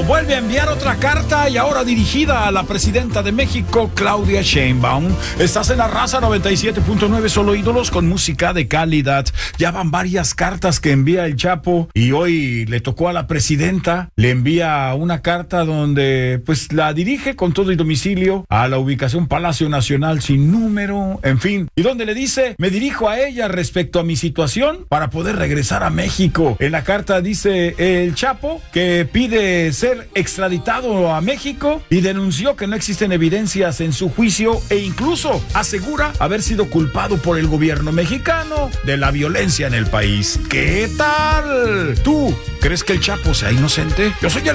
Chapo vuelve a enviar otra carta y ahora dirigida a la presidenta de México, Claudia Sheinbaum. Estás en la raza 97.9, solo ídolos con música de calidad. Ya van varias cartas que envía el Chapo y hoy le tocó a la presidenta. Le envía una carta donde pues la dirige con todo y domicilio a la ubicación Palacio Nacional sin número, en fin. Y donde le dice, me dirijo a ella respecto a mi situación para poder regresar a México. En la carta dice el Chapo que pide ser extraditado a México y denunció que no existen evidencias en su juicio e incluso asegura haber sido culpado por el gobierno mexicano de la violencia en el país. ¿Qué tal? ¿Tú crees que el Chapo sea inocente? Yo soy el